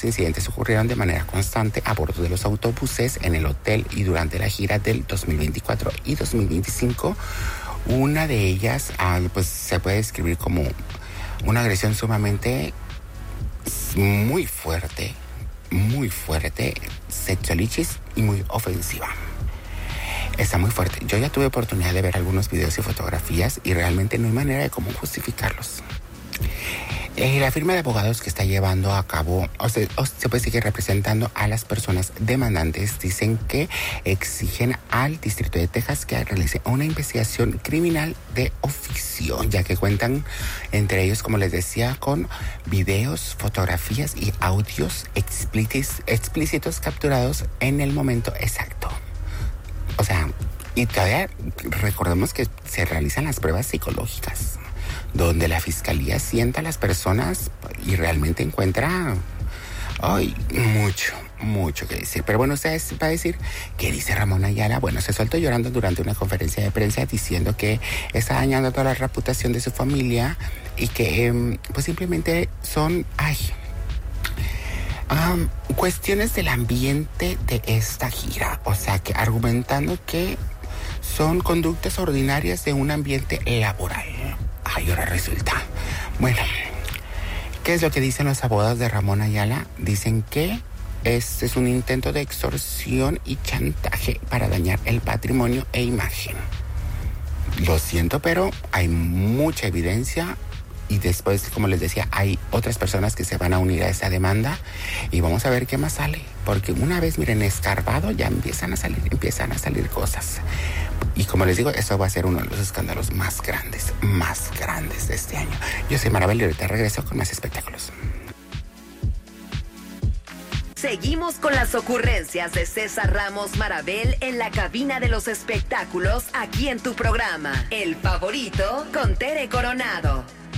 incidentes ocurrieron de manera constante a bordo de los autobuses, en el hotel y durante la gira del 2024 y 2025. Una de ellas, pues se puede describir como una agresión sumamente muy fuerte, sexualitis y muy ofensiva. Está muy fuerte. Yo ya tuve oportunidad de ver algunos videos y fotografías y realmente no hay manera de cómo justificarlos. La firma de abogados que está llevando a cabo, se puede seguir representando a las personas demandantes, dicen que exigen al Distrito de Texas que realice una investigación criminal de oficio, ya que cuentan entre ellos, como les decía, con videos, fotografías y audios explícitos capturados en el momento exacto. O sea, y todavía recordemos que se realizan las pruebas psicológicas, donde la fiscalía sienta a las personas y realmente encuentra mucho que decir. Pero bueno, ustedes va a decir, ¿qué dice Ramón Ayala? Bueno, se soltó llorando durante una conferencia de prensa diciendo que está dañando toda la reputación de su familia y que pues simplemente son cuestiones del ambiente de esta gira. O sea, que argumentando que son conductas ordinarias de un ambiente laboral. Ahora resulta. Bueno, ¿qué es lo que dicen los abogados de Ramón Ayala? Dicen que este es un intento de extorsión y chantaje para dañar el patrimonio e imagen. Lo siento, pero hay mucha evidencia y después, como les decía, hay otras personas que se van a unir a esa demanda y vamos a ver qué más sale. Porque una vez, miren, escarbado, ya empiezan a salir cosas. Y como les digo, esto va a ser uno de los escándalos más grandes de este año. Yo soy Marabel y ahorita regreso con más espectáculos. Seguimos con las ocurrencias de César Ramos Marabel en la cabina de los espectáculos aquí en tu programa, El Favorito con Tere Coronado.